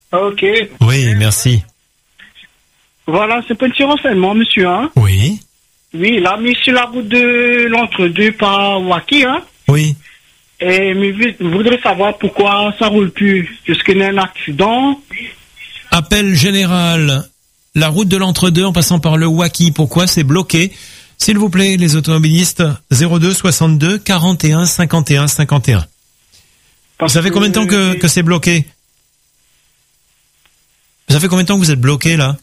Ok. Oui, merci. Voilà, c'est petit renseignement, monsieur, hein. Oui. Oui, il a mis sur la route de l'entre-deux par Waki, hein. Oui. Et mais je voudrais savoir pourquoi ça roule plus. Est-ce qu'il y a un accident? Appel général. La route de l'entre-deux en passant par le Waki. Pourquoi c'est bloqué? S'il vous plaît, les automobilistes, 02 62 41 51 51. Parce Ça fait combien de temps que c'est bloqué? Ça fait combien de temps que vous êtes bloqué, là?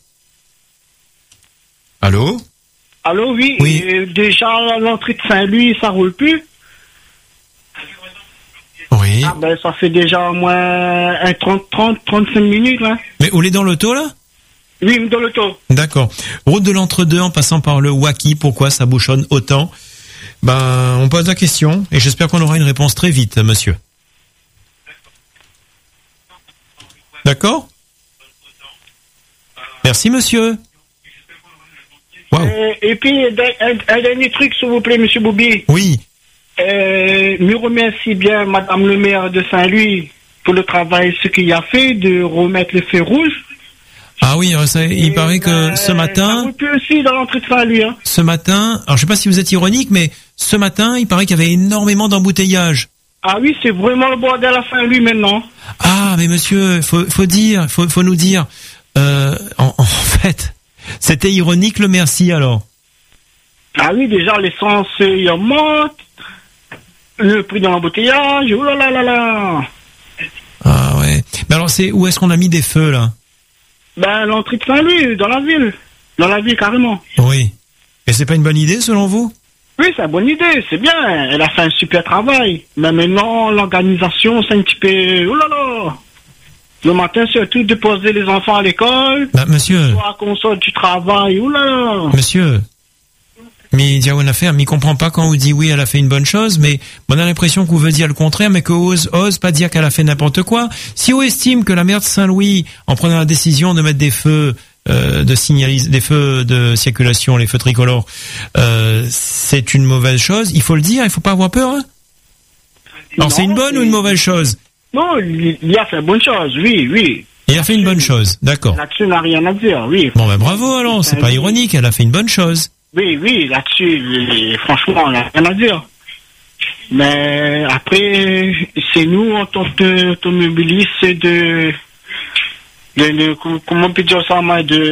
Allô? Allô, oui. Oui. Déjà, à l'entrée de Saint-Louis, ça roule plus. Oui. Ah ben, ça fait déjà au moins 35 minutes, là. Mais vous l'êtes dans l'auto, là? Oui, dans l'auto. D'accord. Route de l'entre-deux en passant par le Waki. Pourquoi ça bouchonne autant? Ben, on pose la question et j'espère qu'on aura une réponse très vite, monsieur. D'accord? Merci, monsieur. Wow. Et puis, un dernier truc, s'il vous plaît, monsieur Boubi. Oui. Me remercie bien madame le maire de Saint-Louis pour le travail, ce qu'il a fait, de remettre le feu rouge. Ah oui, il paraît que ce matin... Ça roule plus aussi dans l'entrée de Saint-Louis, hein. Ce matin, alors je sais pas si vous êtes ironique, mais ce matin, il paraît qu'il y avait énormément d'embouteillages. Ah oui, c'est vraiment le bordel à Saint-Louis maintenant. Ah, mais monsieur, faut nous dire, en fait, c'était ironique le merci alors. Ah oui, déjà l'essence, il monte, le prix de l'embouteillage, oh là là là là. Ah ouais. Mais alors où est-ce qu'on a mis des feux là? Ben, l'entrée de Saint-Louis, dans la ville carrément. Oui. Et c'est pas une bonne idée selon vous? Oui, c'est une bonne idée, c'est bien, elle a fait un super travail. Mais maintenant, l'organisation, c'est un petit peu, oh là là. Le matin, surtout de poser les enfants à l'école. Bah, monsieur. Soit qu'on sort du travail, oh là là. Monsieur. Mais il y a une affaire, mais il comprend pas quand on dit oui, elle a fait une bonne chose, mais on a l'impression qu'on veut dire le contraire, mais qu'on ose pas dire qu'elle a fait n'importe quoi. Si on estime que la maire de Saint-Louis, en prenant la décision de mettre des feux des feux de circulation, les feux tricolores, c'est une mauvaise chose, il faut le dire, il faut pas avoir peur. Hein. Alors c'est une bonne ou une mauvaise chose? Non, il a fait une bonne chose, oui. Il a fait une bonne chose, d'accord. Là-dessus, n'a rien à dire, oui. Bon ben bravo alors, c'est pas ironique, elle a fait une bonne chose. Oui, là-dessus, franchement, on n'a rien à dire. Mais après, c'est nous, en tant qu'automobilistes, comment on peut dire ça,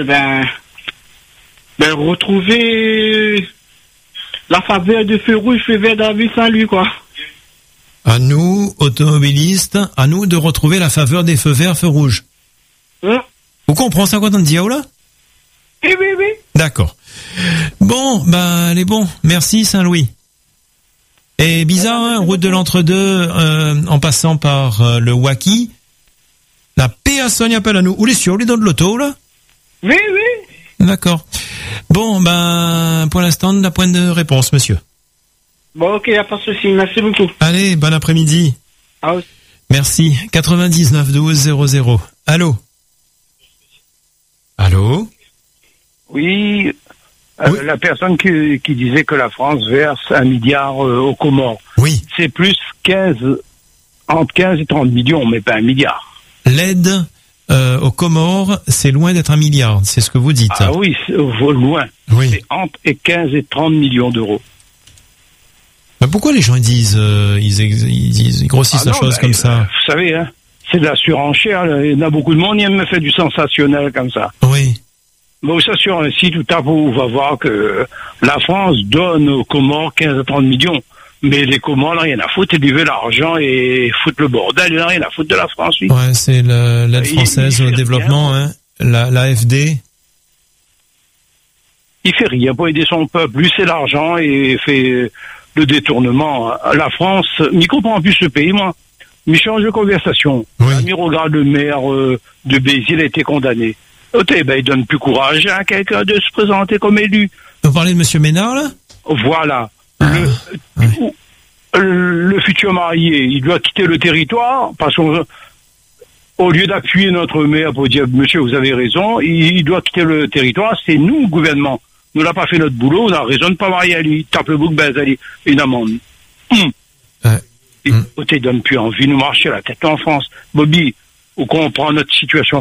retrouver la faveur de feu rouge, feu vert dans la ville Saint-Louis, quoi. À nous, automobilistes, à nous de retrouver la faveur des feux verts, feux rouges. Vous comprenez ça quand on dit là? Oui. D'accord. Bon, allez bon. Merci Saint-Louis. Et bizarre, hein, route de l'entre-deux, en passant par le Waki. La personne appelle à nous. Où les sûr, les dans de l'auto, là? Oui. D'accord. Bon, pour l'instant, la pointe de réponse, monsieur. Bon, ok, y a pas de souci. Merci beaucoup. Allez, bon après-midi. Ah oui. Merci. 99 12 00. Allô? Oui. La personne qui disait que la France verse 1 milliard aux Comores. Oui. C'est plus entre 15 et 30 millions, mais pas 1 milliard. L'aide aux Comores, c'est loin d'être 1 milliard, c'est ce que vous dites. Ah oui, c'est loin. Oui. C'est entre 15 et 30 millions d'euros. Mais pourquoi les gens ils grossissent la chose comme ça? Vous savez, hein, c'est de la surenchère. Il y en a beaucoup de monde qui aime faire du sensationnel comme ça. Oui. Mais ça, sur un site, tout à coup, on va voir que la France donne aux Comores 15 à 30 millions. Mais les Comores n'ont rien à foutre, ils veulent l'argent et foutent le bordel, ils n'ont rien à foutre de la France. Oui. Ouais, c'est l'aide française au développement, hein, l'AFD. Il fait rien pour aider son peuple. Lui, c'est l'argent et fait le détournement. La France, m'y comprend plus ce pays, moi. Mais change de conversation. Oui. Ami regarde le maire de Béziers, il a été condamné. Il donne plus courage à quelqu'un de se présenter comme élu. Vous parlez de monsieur Ménard, là? Voilà. Le futur marié, il doit quitter le territoire parce qu'au lieu d'appuyer notre maire pour dire monsieur vous avez raison, il doit quitter le territoire. C'est nous, le gouvernement. Nous n'a pas fait notre boulot, on a raison de ne pas marier à lui. Tape le bouc, une amende. Il donne plus envie de nous marcher la tête en France. Bobby, ou qu'on prend notre situation